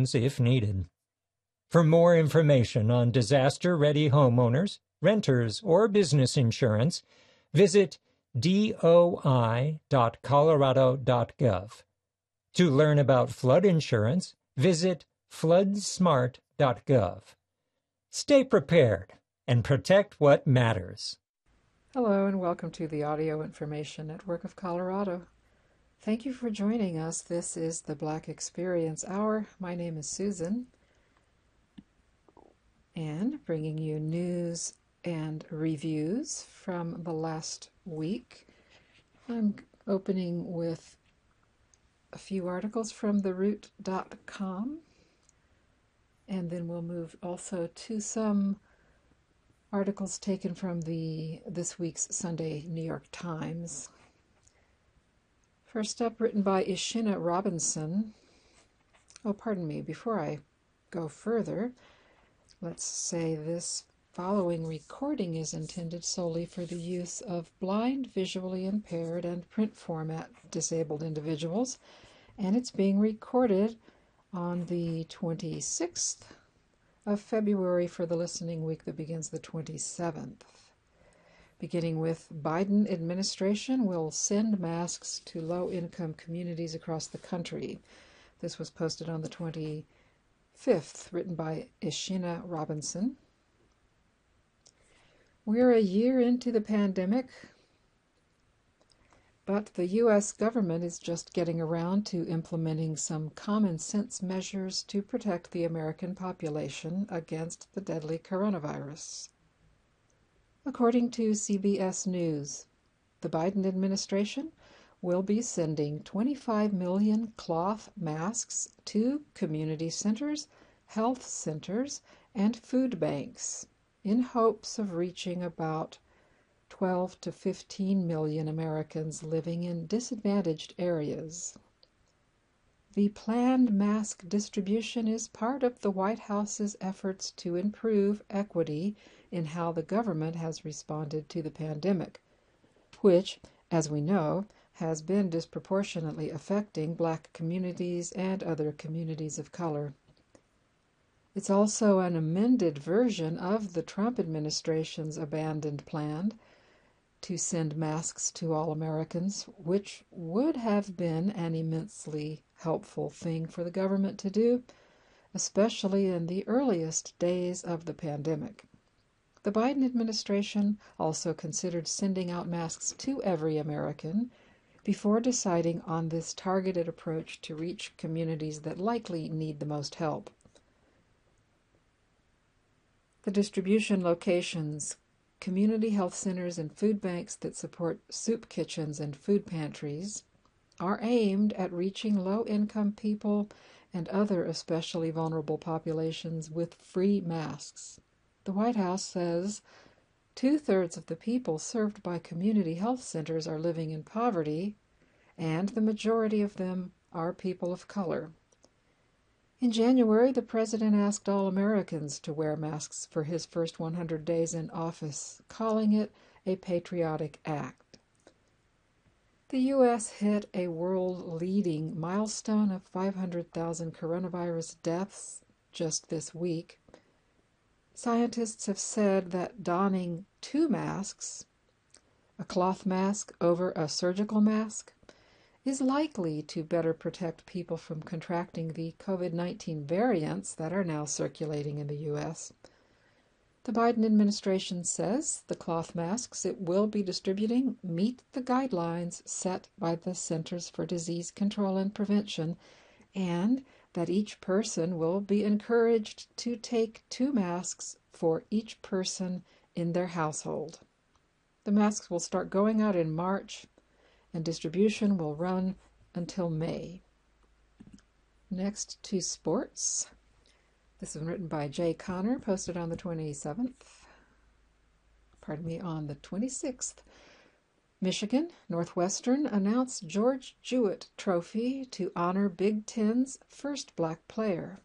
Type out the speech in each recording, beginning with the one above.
assistance if needed. For more information on disaster-ready homeowners, renters, or business insurance, visit doi.colorado.gov. To learn about flood insurance, visit floodsmart.gov. Stay prepared and protect what matters. Hello and welcome to the Audio Information Network of Colorado. Thank you for joining us. This is the Black Experience Hour. My name is Susan, and bringing you news and reviews from the last week. I'm opening with a few articles from theroot.com, and then we'll move also to some articles taken from this week's Sunday New York Times. First up, written by Ishina Robinson. Before I go further, let's say this following recording is intended solely for the use of blind, visually impaired, and print format disabled individuals, and it's being recorded on the 26th of February for the listening week that begins the 27th. Beginning with Biden administration will send masks to low-income communities across the country. This was posted on the 25th, written by Ishina Robinson. We're a year into the pandemic, but the U.S. government is just getting around to implementing some common sense measures to protect the American population against the deadly coronavirus. According to CBS News, the Biden administration will be sending 25 million cloth masks to community centers, health centers, and food banks in hopes of reaching about 12 to 15 million Americans living in disadvantaged areas. The planned mask distribution is part of the White House's efforts to improve equity in how the government has responded to the pandemic, which, as we know, has been disproportionately affecting Black communities and other communities of color. It's also an amended version of the Trump administration's abandoned plan to send masks to all Americans, which would have been an immensely helpful thing for the government to do, especially in the earliest days of the pandemic. The Biden administration also considered sending out masks to every American before deciding on this targeted approach to reach communities that likely need the most help. The distribution locations, community health centers, and food banks that support soup kitchens and food pantries are aimed at reaching low-income people and other especially vulnerable populations with free masks. The White House says 2/3 of the people served by community health centers are living in poverty, and the majority of them are people of color. In January, the president asked all Americans to wear masks for his first 100 days in office, calling it a patriotic act. The U.S. hit a world-leading milestone of 500,000 coronavirus deaths just this week. Scientists have said that donning two masks, a cloth mask over a surgical mask, is likely to better protect people from contracting the COVID-19 variants that are now circulating in the U.S. The Biden administration says the cloth masks it will be distributing meet the guidelines set by the Centers for Disease Control and Prevention, and that each person will be encouraged to take 2 masks for each person in their household. The masks will start going out in March, and distribution will run until May. Next to sports. This is written by Jay Connor, posted on the 27th. On the 26th. Michigan Northwestern announced George Jewett Trophy to honor Big Ten's first Black player.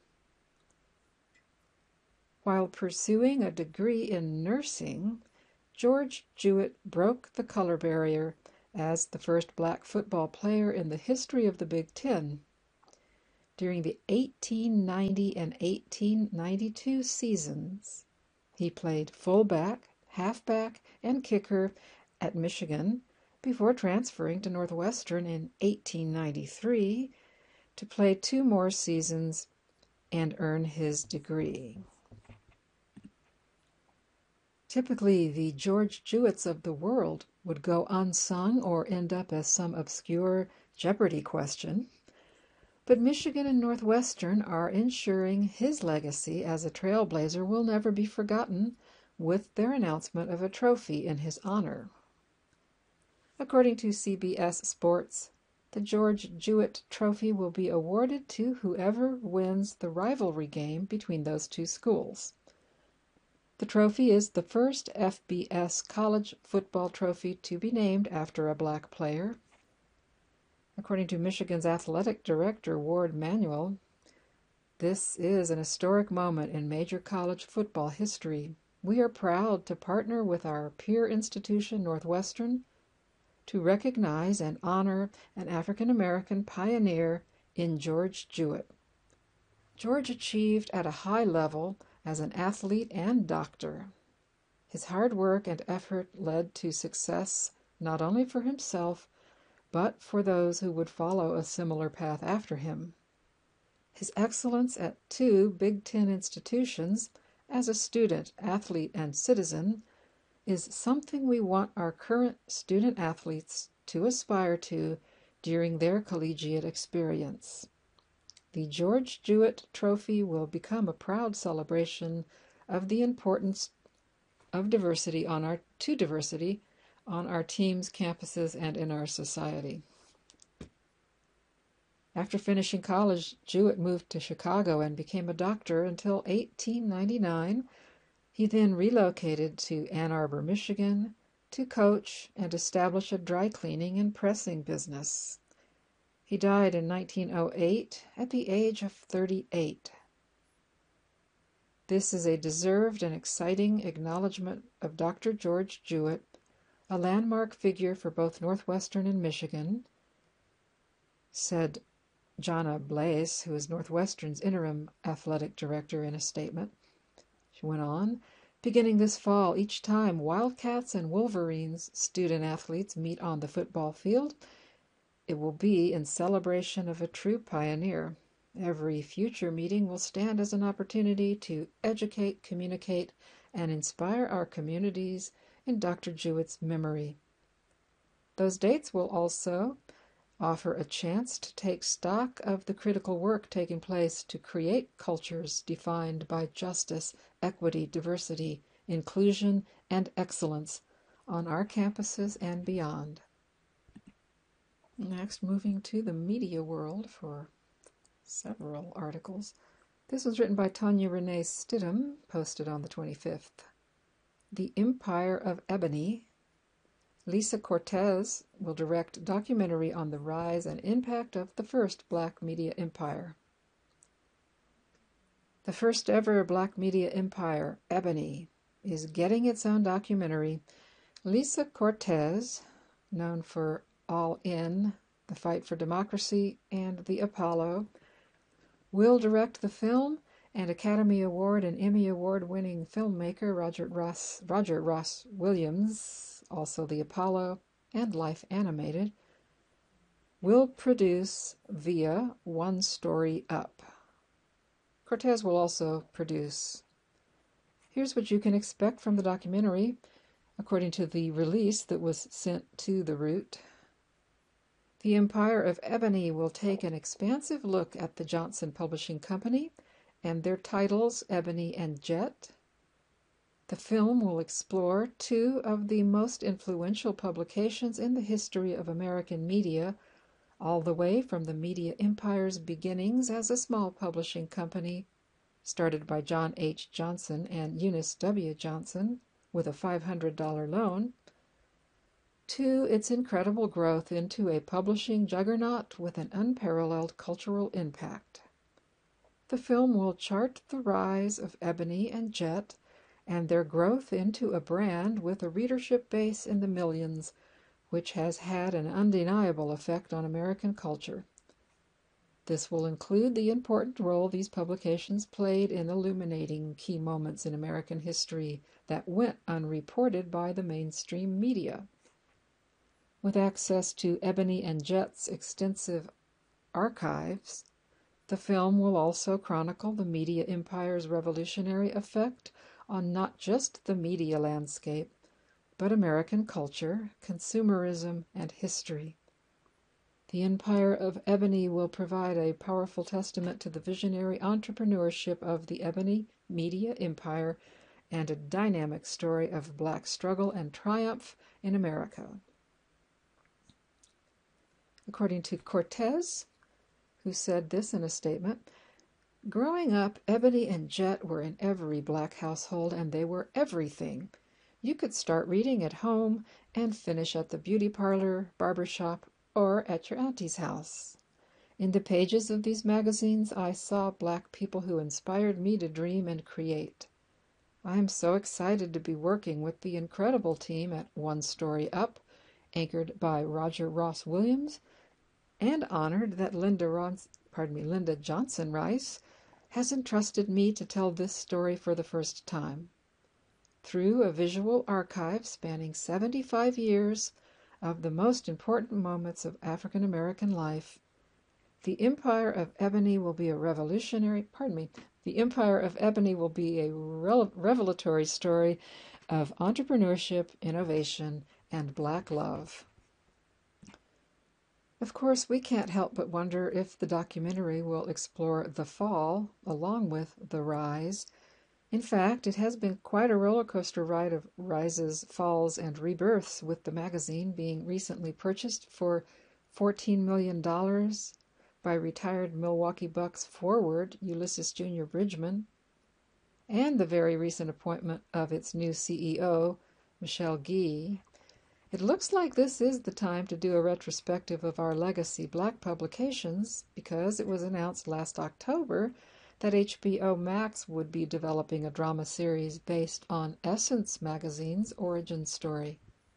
While pursuing a degree in nursing, George Jewett broke the color barrier as the first Black football player in the history of the Big Ten. During the 1890 and 1892 seasons, he played fullback, halfback, and kicker at Michigan before transferring to Northwestern in 1893 to play 2 more seasons and earn his degree. Typically, the George Jewetts of the world would go unsung or end up as some obscure Jeopardy question. But Michigan and Northwestern are ensuring his legacy as a trailblazer will never be forgotten with their announcement of a trophy in his honor. According to CBS Sports, the George Jewett Trophy will be awarded to whoever wins the rivalry game between those two schools. The trophy is the first FBS college football trophy to be named after a black player. According to Michigan's athletic director, Ward Manuel, this is an historic moment in major college football history. We are proud to partner with our peer institution, Northwestern, to recognize and honor an African-American pioneer in George Jewett. George achieved at a high level as an athlete and doctor. His hard work and effort led to success not only for himself, but for those who would follow a similar path after him. His excellence at 2 Big Ten institutions as a student, athlete, and citizen is something we want our current student athletes to aspire to during their collegiate experience. The George Jewett Trophy will become a proud celebration of the importance of diversity on our teams, campuses, and in our society. After finishing college, Jewett moved to Chicago and became a doctor until 1899. He then relocated to Ann Arbor, Michigan, to coach and establish a dry cleaning and pressing business. He died in 1908 at the age of 38. This is a deserved and exciting acknowledgement of Dr. George Jewett, a landmark figure for both Northwestern and Michigan, said Jonna Blaze, who is Northwestern's interim athletic director, in a statement. She went on, beginning this fall, each time Wildcats and Wolverines student-athletes meet on the football field, it will be in celebration of a true pioneer. Every future meeting will stand as an opportunity to educate, communicate, and inspire our communities in Dr. Jewett's memory. Those dates will also offer a chance to take stock of the critical work taking place to create cultures defined by justice, equity, diversity, inclusion, and excellence on our campuses and beyond. Next, moving to the media world for several articles. This was written by Tanya Renee Stidham, posted on the 25th. The Empire of Ebony. Lisa Cortez will direct documentary on the rise and impact of the first Black media empire. The first ever Black media empire, Ebony, is getting its own documentary. Lisa Cortez, known for All In, The Fight for Democracy, and The Apollo, will direct the film, and Academy Award and Emmy Award-winning filmmaker Roger Ross Williams, also The Apollo and Life Animated, will produce via One Story Up. Cortez will also produce. Here's what you can expect from the documentary, according to the release that was sent to The Root. The Empire of Ebony will take an expansive look at the Johnson Publishing Company and their titles, Ebony and Jet. The film will explore 2 of the most influential publications in the history of American media, all the way from the media empire's beginnings as a small publishing company, started by John H. Johnson and Eunice W. Johnson with a $500 loan, to its incredible growth into a publishing juggernaut with an unparalleled cultural impact. The film will chart the rise of Ebony and Jet and their growth into a brand with a readership base in the millions, which has had an undeniable effect on American culture. This will include the important role these publications played in illuminating key moments in American history that went unreported by the mainstream media. With access to Ebony and Jet's extensive archives, the film will also chronicle the media empire's revolutionary effect on not just the media landscape, but American culture, consumerism, and history. The Empire of Ebony will provide a powerful testament to the visionary entrepreneurship of the Ebony media empire and a dynamic story of Black struggle and triumph in America. According to Cortez, who said this in a statement, "Growing up, Ebony and Jet were in every Black household, and they were everything. You could start reading at home and finish at the beauty parlor, barbershop, or at your auntie's house. In the pages of these magazines, I saw Black people who inspired me to dream and create. I am so excited to be working with the incredible team at One Story Up, anchored by Roger Ross Williams, and honored that Linda Johnson Rice has entrusted me to tell this story for the first time. Through a visual archive spanning 75 years of the most important moments of African American life, the Empire of Ebony will be a revelatory story of entrepreneurship, innovation, and Black love." Of course, we can't help but wonder if the documentary will explore the fall along with the rise. In fact, it has been quite a roller coaster ride of rises, falls, and rebirths, with the magazine being recently purchased for $14 million by retired Milwaukee Bucks forward Ulysses Jr. Bridgman, and the very recent appointment of its new CEO, Michelle Gee. It looks like this is the time to do a retrospective of our legacy Black publications, because it was announced last October that HBO Max would be developing a drama series based on Essence Magazine's origin story.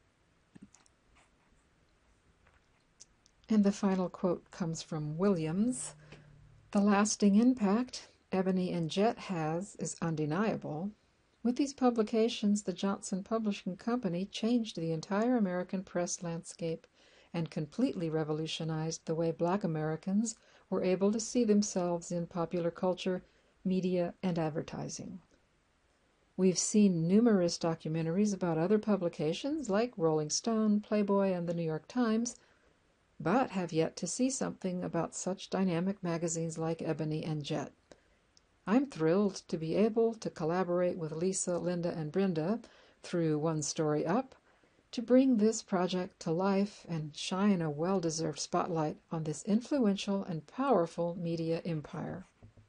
And the final quote comes from Williams. "The lasting impact Ebony and Jet has is undeniable. With these publications, the Johnson Publishing Company changed the entire American press landscape and completely revolutionized the way Black Americans were able to see themselves in popular culture, media, and advertising. We've seen numerous documentaries about other publications like Rolling Stone, Playboy, and the New York Times, but have yet to see something about such dynamic magazines like Ebony and Jet. I'm thrilled to be able to collaborate with Lisa, Linda, and Brenda through One Story Up to bring this project to life and shine a well-deserved spotlight on this influential and powerful media empire."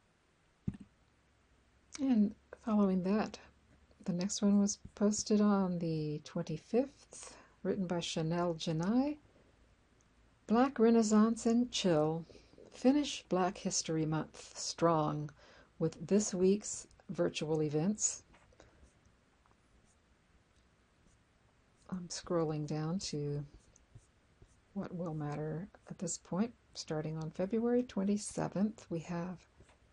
And following that, the next one was posted on the 25th, written by Chanel Janai. "Black Renaissance and Chill. Finish Black History Month strong with this week's virtual events." I'm scrolling down to what will matter at this point. Starting on February 27th, we have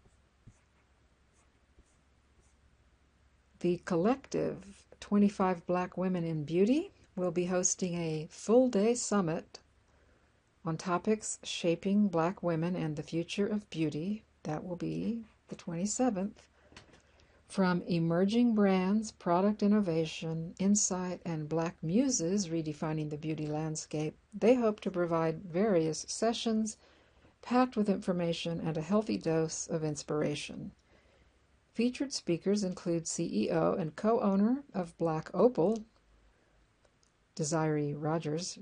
the Collective, 25 Black Women in Beauty, will be hosting a full-day summit on topics shaping Black women and the future of beauty. That will be the 27th. From emerging brands, product innovation, insight, and Black muses redefining the beauty landscape, they hope to provide various sessions packed with information and a healthy dose of inspiration. Featured speakers include CEO and co-owner of Black Opal, Desiree Rogers,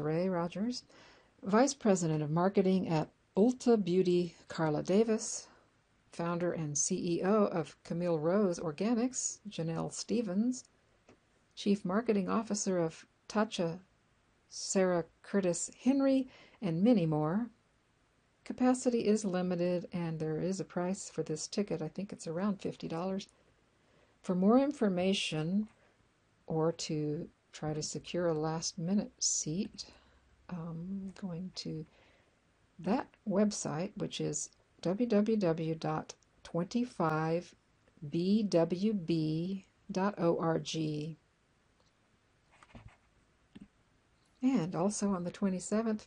Vice President of Marketing at Ulta Beauty, Carla Davis, founder and CEO of Camille Rose Organics, Janelle Stevens, Chief Marketing Officer of Tatcha, Sarah Curtis Henry, and many more. Capacity is limited, and there is a price for this ticket. I think it's around $50. For more information or to try to secure a last-minute seat, I'm going to That website, which is www.25bwb.org. And also on the 27th,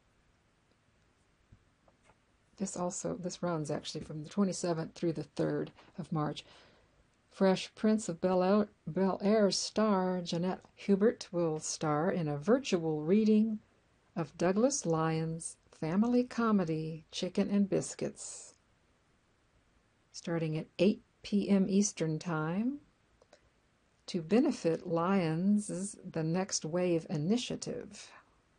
this runs actually from the 27th through the 3rd of March. Fresh Prince of Bel-Air star Jeanette Hubert will star in a virtual reading of Douglas Lyons' family comedy Chicken and Biscuits, starting at 8 p.m. Eastern Time, to benefit Lyons' The Next Wave initiative.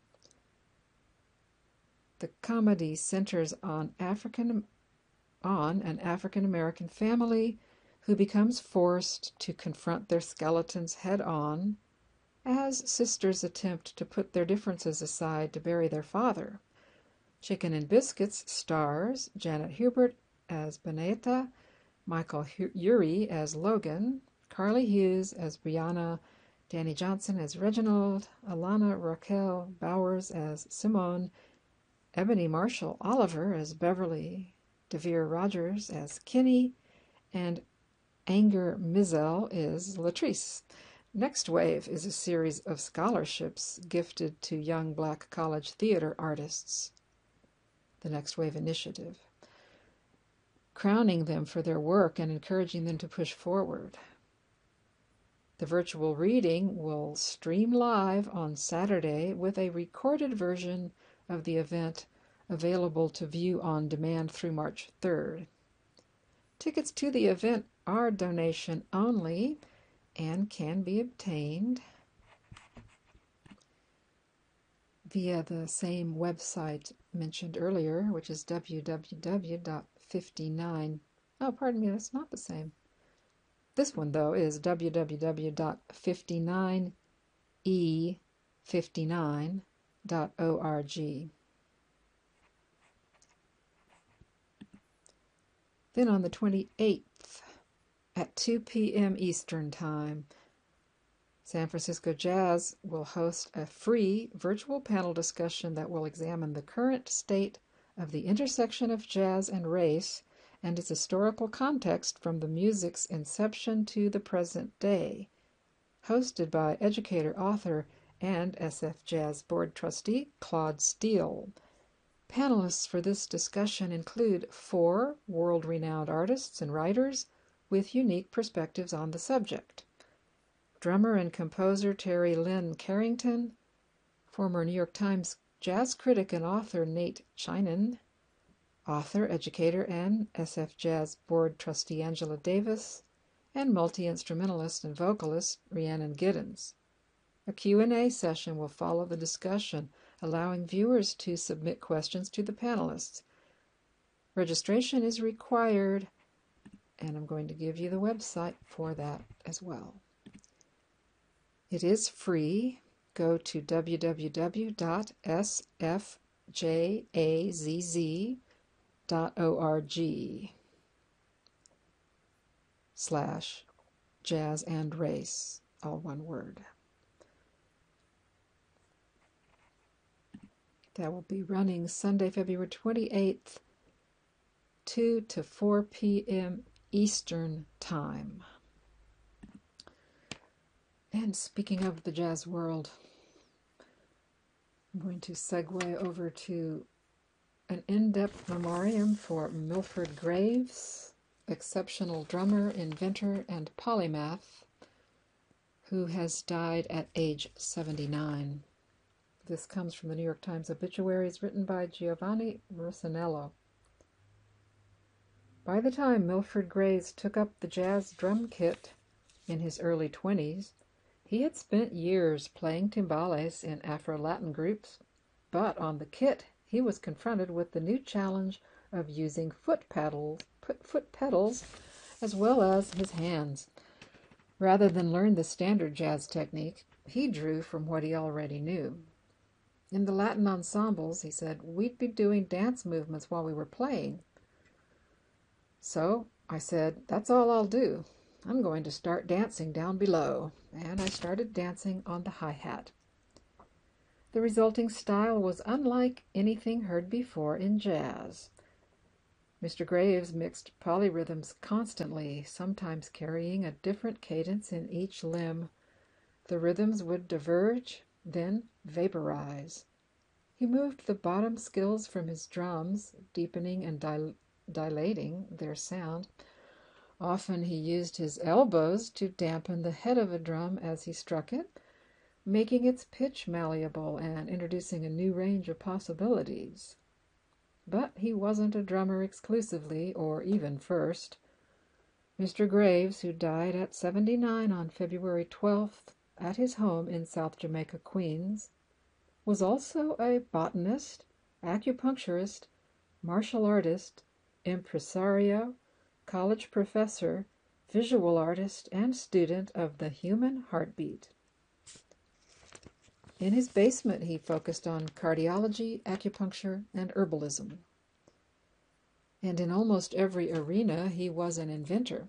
The comedy centers on an African-American family who becomes forced to confront their skeletons head-on as sisters attempt to put their differences aside to bury their father. Chicken and Biscuits stars Janet Hubert as Beneta, Michael Urie as Logan, Carly Hughes as Brianna, Danny Johnson as Reginald, Alana Raquel Bowers as Simone, Ebony Marshall Oliver as Beverly, Devere Rogers as Kenny, and Anger Mizell is Latrice. Next Wave is a series of scholarships gifted to young Black college theater artists, the Next Wave Initiative, crowning them for their work and encouraging them to push forward. The virtual reading will stream live on Saturday with a recorded version of the event available to view on demand through March 3rd. Tickets to the event are donation only and can be obtained via the same website mentioned earlier, which is www.59. Oh, pardon me, that's not the same. This one, though, is www.59e59.org. Then on the 28th at 2 p.m. Eastern Time, San Francisco Jazz will host a free virtual panel discussion that will examine the current state of the intersection of jazz and race and its historical context from the music's inception to the present day. Hosted by educator, author, and SF Jazz Board trustee Claude Steele. Panelists for this discussion include 4 world-renowned artists and writers with unique perspectives on the subject. Drummer and composer Terry Lynn Carrington, former New York Times jazz critic and author Nate Chinen, author, educator, and SF Jazz Board trustee Angela Davis, and multi-instrumentalist and vocalist Rhiannon Giddens. A Q&A session will follow the discussion, allowing viewers to submit questions to the panelists. Registration is required, and I'm going to give you the website for that as well. It is free. Go to www.sfjazz.org/jazz and race, all one word. That will be running Sunday, February 28th, 2 to 4 p.m. Eastern Time. And speaking of the jazz world, I'm going to segue over to an in-depth memoriam for Milford Graves, exceptional drummer, inventor, and polymath, who has died at age 79. This comes from the New York Times obituaries written by Giovanni Rossinello. By the time Milford Graves took up the jazz drum kit in his early 20s, he had spent years playing timbales in Afro-Latin groups, but on the kit he was confronted with the new challenge of using foot pedals as well as his hands. Rather than learn the standard jazz technique, he drew from what he already knew. In the Latin ensembles, he said, we'd be doing dance movements while we were playing. So I said, that's all I'll do. I'm going to start dancing down below. And I started dancing on the hi-hat. The resulting style was unlike anything heard before in jazz. Mr. Graves mixed polyrhythms constantly, sometimes carrying a different cadence in each limb. The rhythms would diverge, then vaporize. He moved the bottom skills from his drums, deepening and dilating their sound. Often he used his elbows to dampen the head of a drum as he struck it, making its pitch malleable and introducing a new range of possibilities. But he wasn't a drummer exclusively, or even first. Mr. Graves, who died at 79 on February 12th at his home in South Jamaica, Queens, was also a botanist, acupuncturist, martial artist, impresario, college professor, visual artist, and student of the human heartbeat. In his basement, he focused on cardiology, acupuncture, and herbalism. And in almost every arena, he was an inventor.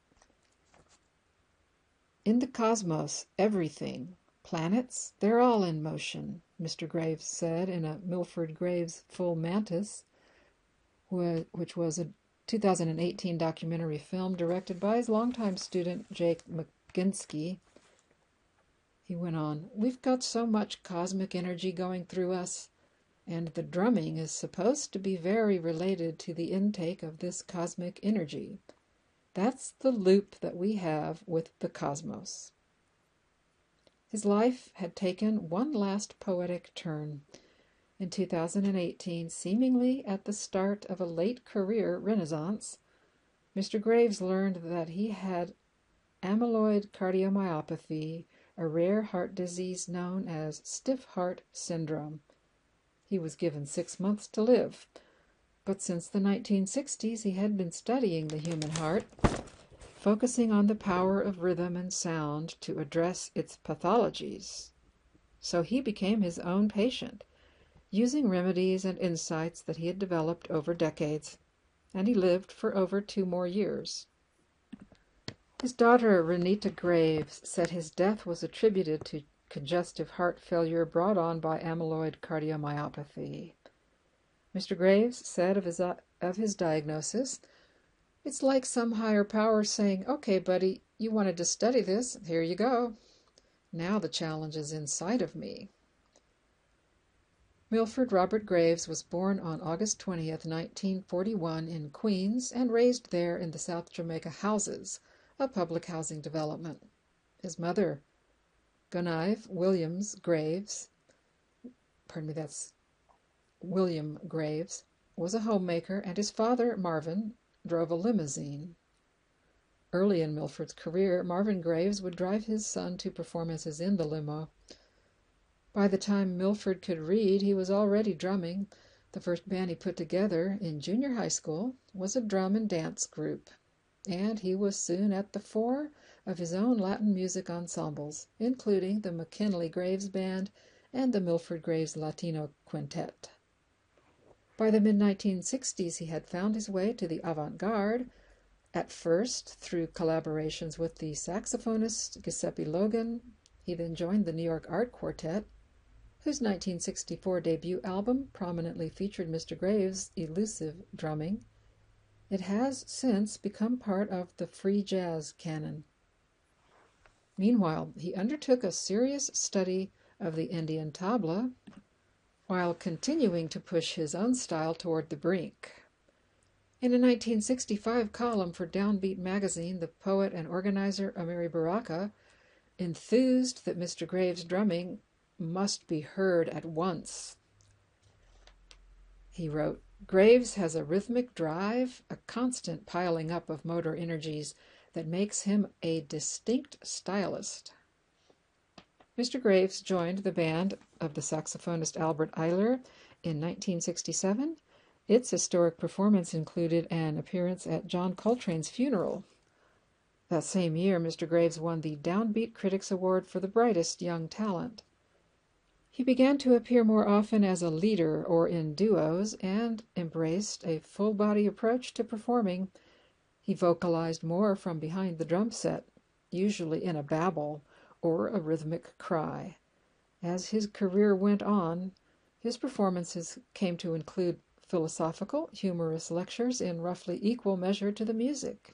In the cosmos, everything, planets, they're all in motion, Mr. Graves said in a Milford Graves Full Mantis, which was a 2018 documentary film directed by his longtime student Jake McGinsky. He went on, "We've got so much cosmic energy going through us, and the drumming is supposed to be very related to the intake of this cosmic energy. That's the loop that we have with the cosmos." His life had taken one last poetic turn. In 2018, seemingly at the start of a late career renaissance, Mr. Graves learned that he had amyloid cardiomyopathy, a rare heart disease known as stiff heart syndrome. He was given 6 months to live, but since the 1960s he had been studying the human heart, focusing on the power of rhythm and sound to address its pathologies. So he became his own patient, using remedies and insights that he had developed over decades, and he lived for over 2 more years. His daughter, Renita Graves, said his death was attributed to congestive heart failure brought on by amyloid cardiomyopathy. Mr. Graves said of his diagnosis, "It's like some higher power saying, 'Okay, buddy, you wanted to study this, here you go. Now the challenge is inside of me.'" Milford Robert Graves was born on August 20th, 1941 in Queens and raised there in the South Jamaica Houses, a public housing development. His mother, Gunaive William Graves, was a homemaker, and his father, Marvin, drove a limousine. Early in Milford's career, Marvin Graves would drive his son to performances in the limo. By the time Milford could read, he was already drumming. The first band he put together in junior high school was a drum and dance group, and he was soon at the fore of his own Latin music ensembles, including the McKinley Graves Band and the Milford Graves Latino Quintet. By the mid-1960s, he had found his way to the avant-garde, at first through collaborations with the saxophonist Giuseppe Logan. He then joined the New York Art Quartet, whose 1964 debut album prominently featured Mr. Graves' elusive drumming. It has since become part of the free jazz canon. Meanwhile, he undertook a serious study of the Indian tabla, while continuing to push his own style toward the brink. In a 1965 column for Downbeat magazine, the poet and organizer Amiri Baraka enthused that Mr. Graves' drumming must be heard at once. He wrote, "Graves has a rhythmic drive, a constant piling up of motor energies that makes him a distinct stylist." Mr. Graves joined the band of the saxophonist Albert Ayler in 1967. Its historic performance included an appearance at John Coltrane's funeral. That same year, Mr. Graves won the Downbeat Critics Award for the Brightest Young Talent. He began to appear more often as a leader or in duos and embraced a full-body approach to performing. He vocalized more from behind the drum set, usually in a babble or a rhythmic cry. As his career went on, his performances came to include philosophical, humorous lectures in roughly equal measure to the music.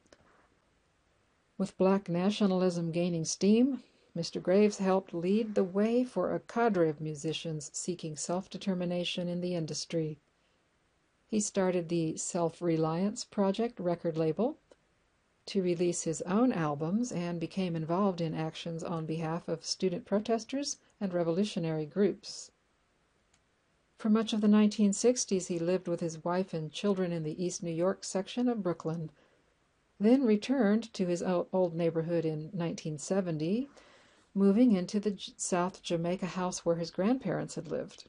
With black nationalism gaining steam, Mr. Graves helped lead the way for a cadre of musicians seeking self-determination in the industry. He started the Self-Reliance Project record label to release his own albums and became involved in actions on behalf of student protesters and revolutionary groups. For much of the 1960s, he lived with his wife and children in the East New York section of Brooklyn, then returned to his old neighborhood in 1970, moving into the South Jamaica house where his grandparents had lived.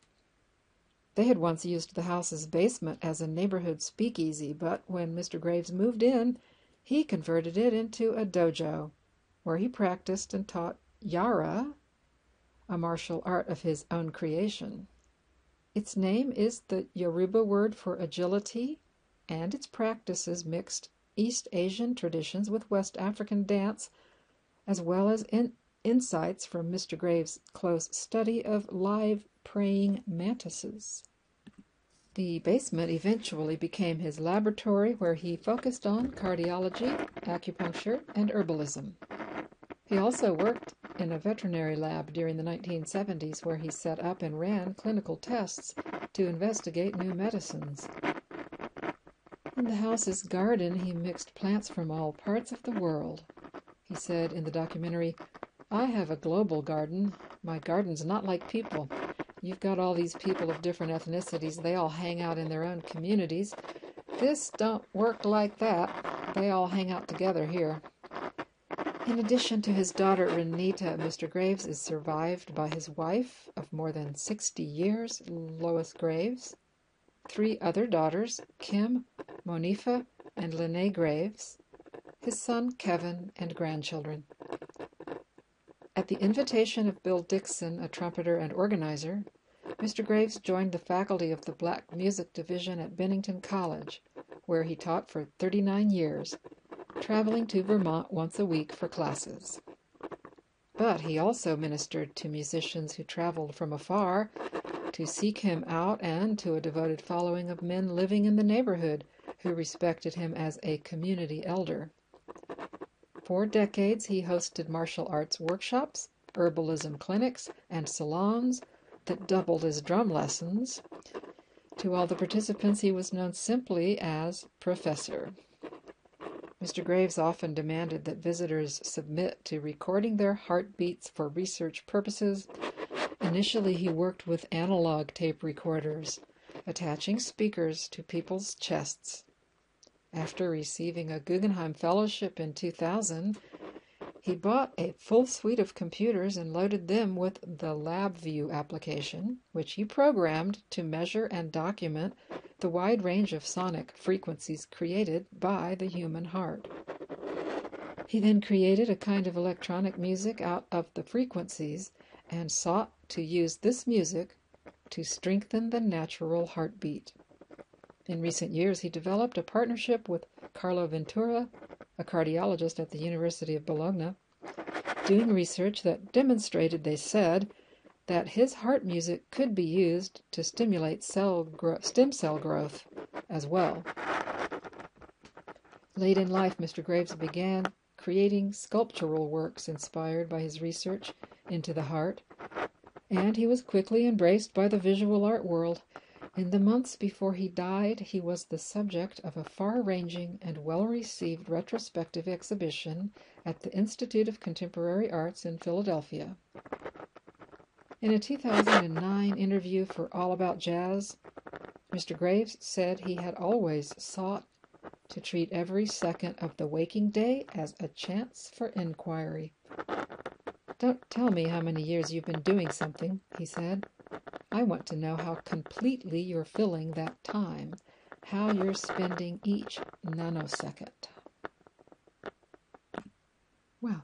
They had once used the house's basement as a neighborhood speakeasy, but when Mr. Graves moved in, he converted it into a dojo, where he practiced and taught Yara, a martial art of his own creation. Its name is the Yoruba word for agility, and its practices mixed East Asian traditions with West African dance, as well as insights from Mr. Graves' close study of live praying mantises. The basement eventually became his laboratory, where he focused on cardiology, acupuncture, and herbalism. He also worked in a veterinary lab during the 1970s, where he set up and ran clinical tests to investigate new medicines. In the house's garden, he mixed plants from all parts of the world. He said in the documentary, "I have a global garden. My garden's not like people. You've got all these people of different ethnicities. They all hang out in their own communities. This don't work like that. They all hang out together here." In addition to his daughter Renita, Mr. Graves is survived by his wife of more than 60 years, Lois Graves, 3 other daughters, Kim, Monifa, and Lene Graves, his son Kevin, and grandchildren. At the invitation of Bill Dixon, a trumpeter and organizer, Mr. Graves joined the faculty of the Black Music Division at Bennington College, where he taught for 39 years, traveling to Vermont once a week for classes. But he also ministered to musicians who traveled from afar to seek him out, and to a devoted following of men living in the neighborhood who respected him as a community elder. For decades, he hosted martial arts workshops, herbalism clinics, and salons that doubled as drum lessons. To all the participants, he was known simply as Professor. Mr. Graves often demanded that visitors submit to recording their heartbeats for research purposes. Initially, he worked with analog tape recorders, attaching speakers to people's chests. After receiving a Guggenheim Fellowship in 2000, he bought a full suite of computers and loaded them with the LabVIEW application, which he programmed to measure and document the wide range of sonic frequencies created by the human heart. He then created a kind of electronic music out of the frequencies and sought to use this music to strengthen the natural heartbeat. In recent years, he developed a partnership with Carlo Ventura, a cardiologist at the University of Bologna, doing research that demonstrated, they said, that his heart music could be used to stimulate stem cell growth as well. Late in life, Mr. Graves began creating sculptural works inspired by his research into the heart, and he was quickly embraced by the visual art world. In the months before he died, he was the subject of a far-ranging and well-received retrospective exhibition at the Institute of Contemporary Arts in Philadelphia. In a 2009 interview for All About Jazz, Mr. Graves said he had always sought to treat every second of the waking day as a chance for inquiry. "Don't tell me how many years you've been doing something," he said. "I want to know how completely you're filling that time, how you're spending each nanosecond." Well,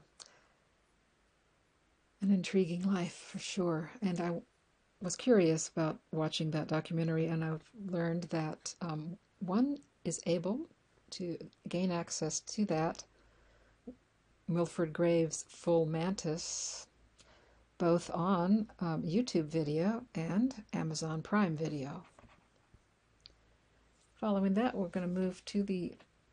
an intriguing life for sure. And I was curious about watching that documentary, and I've learned that one is able to gain access to that Wilfred Graves' full mantis both on YouTube video and Amazon Prime Video. Following that, we're going to move to the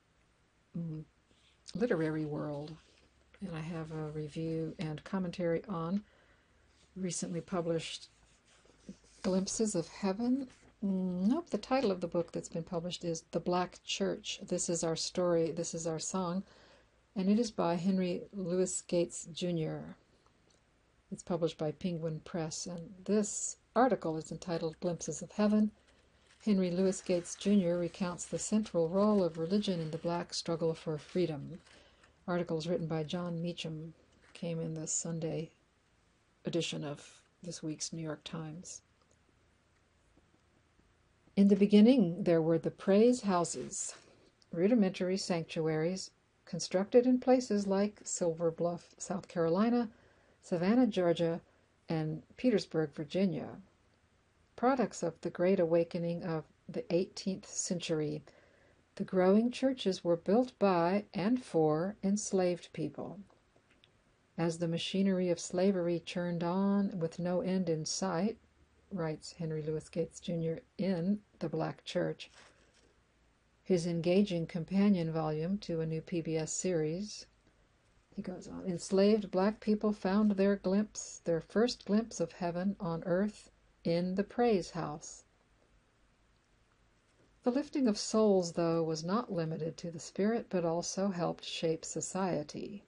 literary world, and I have a review and commentary on recently published Glimpses of Heaven. Nope, the title of the book that's been published is The Black Church. This is our story, this is our song, and it is by Henry Louis Gates, Jr. It's published by Penguin Press, and this article is entitled Glimpses of Heaven. Henry Louis Gates, Jr. recounts the central role of religion in the black struggle for freedom. Articles written by John Meacham came in the Sunday edition of this week's New York Times. In the beginning, there were the praise houses, rudimentary sanctuaries constructed in places like Silver Bluff, South Carolina, Savannah, Georgia, and Petersburg, Virginia. Products of the Great Awakening of the 18th century, the growing churches were built by and for enslaved people. As the machinery of slavery churned on with no end in sight, writes Henry Louis Gates, Jr. in The Black Church, his engaging companion volume to a new PBS series, he goes on, enslaved black people found their first glimpse of heaven on earth in the praise house. The lifting of souls, though, was not limited to the spirit, but also helped shape society.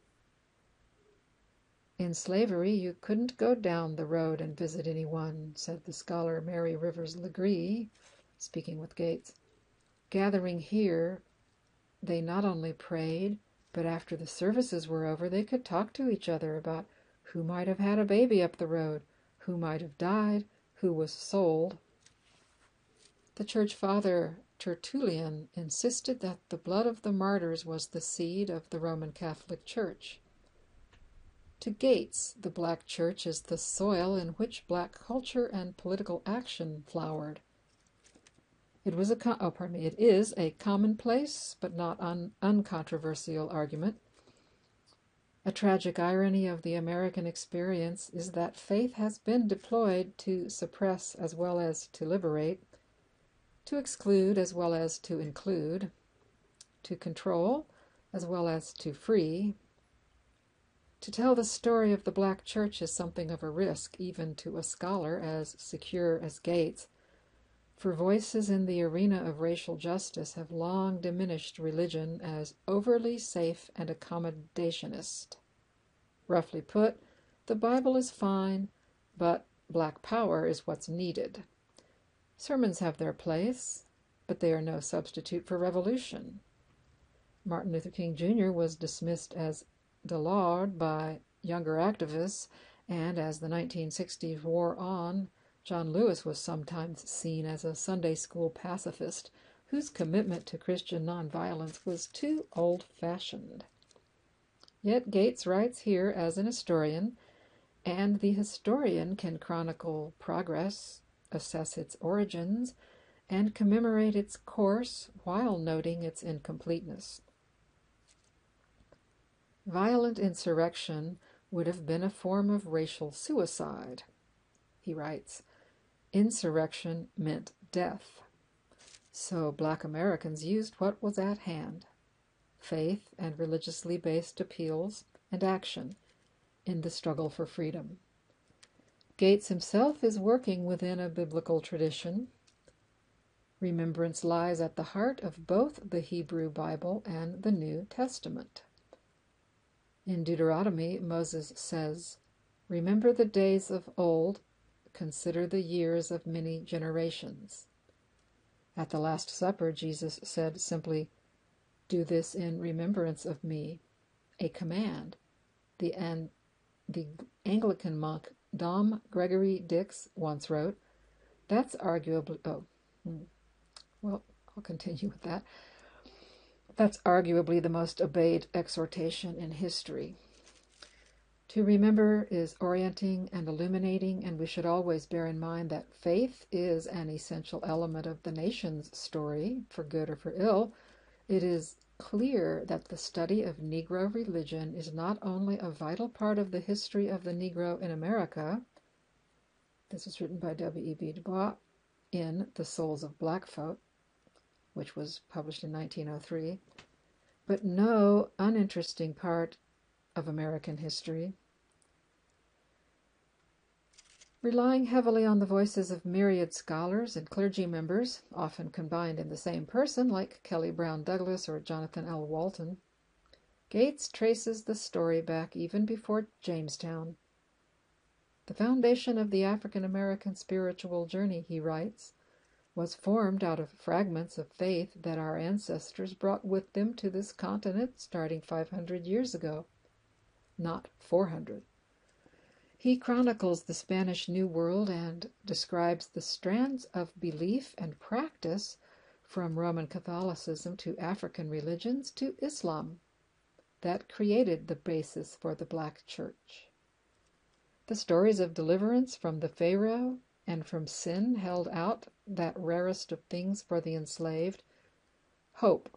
In slavery, you couldn't go down the road and visit anyone, said the scholar Mary Rivers Legree, speaking with Gates. Gathering here, they not only prayed, but after the services were over, they could talk to each other about who might have had a baby up the road, who might have died, who was sold. The church father Tertullian insisted that the blood of the martyrs was the seed of the Roman Catholic Church. To Gates, the black church is the soil in which black culture and political action flowered. It is a commonplace but not uncontroversial argument. A tragic irony of the American experience is that faith has been deployed to suppress as well as to liberate, to exclude as well as to include, to control as well as to free. To tell the story of the black church is something of a risk, even to a scholar as secure as Gates, for voices in the arena of racial justice have long diminished religion as overly safe and accommodationist. Roughly put, the Bible is fine, but black power is what's needed. Sermons have their place, but they are no substitute for revolution. Martin Luther King Jr. was dismissed as Delaud by younger activists, and as the 1960s wore on, John Lewis was sometimes seen as a Sunday school pacifist whose commitment to Christian nonviolence was too old-fashioned. Yet Gates writes here as an historian, and the historian can chronicle progress, assess its origins, and commemorate its course while noting its incompleteness. Violent insurrection would have been a form of racial suicide, he writes. Insurrection meant death. So black Americans used what was at hand, faith and religiously based appeals and action in the struggle for freedom. Gates himself is working within a biblical tradition. Remembrance lies at the heart of both the Hebrew Bible and the New Testament. In Deuteronomy, Moses says, "Remember the days of old, consider the years of many generations." At the Last Supper, Jesus said simply, "Do this in remembrance of me," a command. The Anglican monk Dom Gregory Dix once wrote, "That's arguably..." I'll continue with that. That's arguably the most obeyed exhortation in history. To remember is orienting and illuminating, and we should always bear in mind that faith is an essential element of the nation's story, for good or for ill. It is clear that the study of Negro religion is not only a vital part of the history of the Negro in America. This was written by W.E.B. Du Bois in The Souls of Black Folk, which was published in 1903, but no uninteresting part of American history. Relying heavily on the voices of myriad scholars and clergy members, often combined in the same person, like Kelly Brown Douglas or Jonathan L. Walton, Gates traces the story back even before Jamestown. The foundation of the African American spiritual journey, he writes, was formed out of fragments of faith that our ancestors brought with them to this continent starting 500 years ago, not 400. He chronicles the Spanish New World and describes the strands of belief and practice from Roman Catholicism to African religions to Islam that created the basis for the Black Church. The stories of deliverance from the Pharaoh and from sin held out that rarest of things for the enslaved, hope.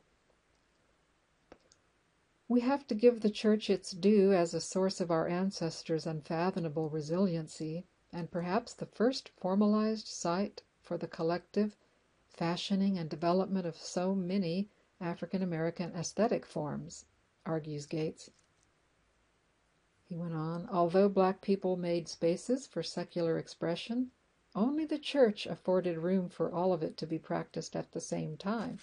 We have to give the Church its due as a source of our ancestors' unfathomable resiliency, and perhaps the first formalized site for the collective fashioning and development of so many African American aesthetic forms, argues Gates. He went on, although black people made spaces for secular expression, only the Church afforded room for all of it to be practiced at the same time.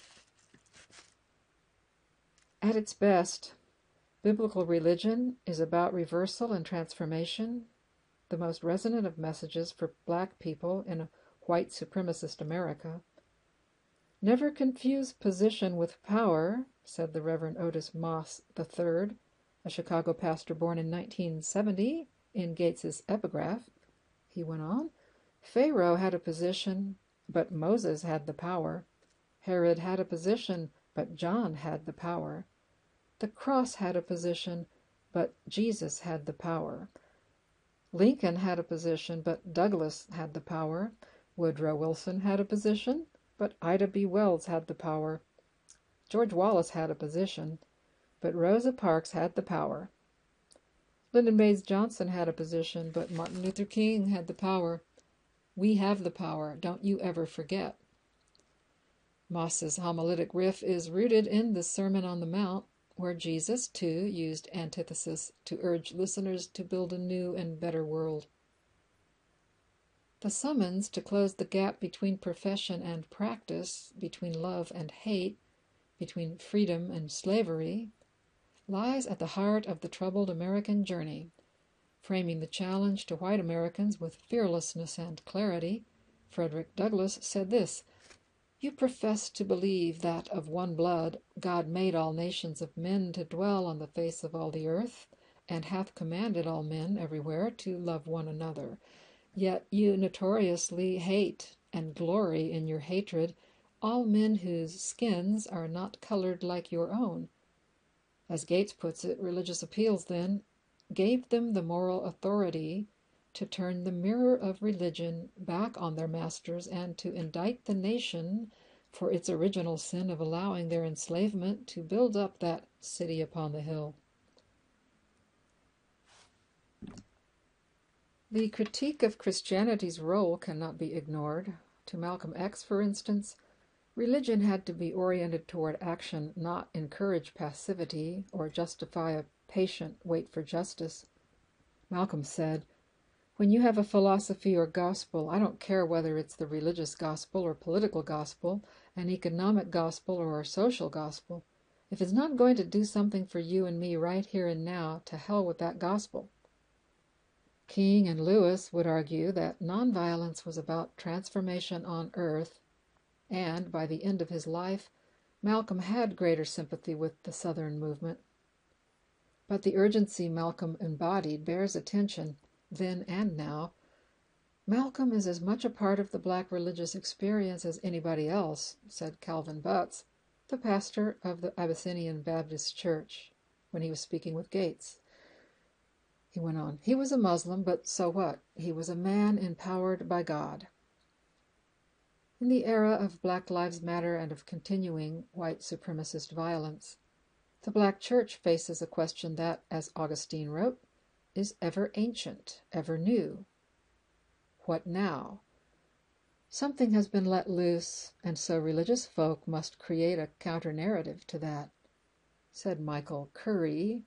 At its best, biblical religion is about reversal and transformation, the most resonant of messages for black people in a white supremacist America. Never confuse position with power, said the Reverend Otis Moss III, a Chicago pastor born in 1970, in Gates's epigraph. He went on, Pharaoh had a position, but Moses had the power. Herod had a position, but John had the power. The cross had a position, but Jesus had the power. Lincoln had a position, but Douglas had the power. Woodrow Wilson had a position, but Ida B. Wells had the power. George Wallace had a position, but Rosa Parks had the power. Lyndon Baines Johnson had a position, but Martin Luther King had the power. We have the power, don't you ever forget. Moss's homiletic riff is rooted in the Sermon on the Mount, where Jesus, too, used antithesis to urge listeners to build a new and better world. The summons to close the gap between profession and practice, between love and hate, between freedom and slavery, lies at the heart of the troubled American journey. Framing the challenge to white Americans with fearlessness and clarity, Frederick Douglass said this, You profess to believe that of one blood God made all nations of men to dwell on the face of all the earth, and hath commanded all men everywhere to love one another. Yet you notoriously hate and glory in your hatred all men whose skins are not colored like your own. As Gates puts it, religious appeals, then, gave them the moral authority to turn the mirror of religion back on their masters and to indict the nation for its original sin of allowing their enslavement to build up that city upon the hill. The critique of Christianity's role cannot be ignored. To Malcolm X, for instance, religion had to be oriented toward action, not encourage passivity or justify a patient wait for justice. Malcolm said, When you have a philosophy or gospel, I don't care whether it's the religious gospel or political gospel, an economic gospel or a social gospel. If it's not going to do something for you and me right here and now, to hell with that gospel. King and Lewis would argue that nonviolence was about transformation on earth, and by the end of his life, Malcolm had greater sympathy with the Southern movement. But the urgency Malcolm embodied bears attention, then and now. Malcolm is as much a part of the black religious experience as anybody else, said Calvin Butts, the pastor of the Abyssinian Baptist Church, when he was speaking with Gates. He went on, He was a Muslim, but so what? He was a man empowered by God. In the era of Black Lives Matter and of continuing white supremacist violence, The Black Church faces a question that, as Augustine wrote, is ever ancient, ever new. What now? Something has been let loose, and so religious folk must create a counter-narrative to that, said Michael Curry,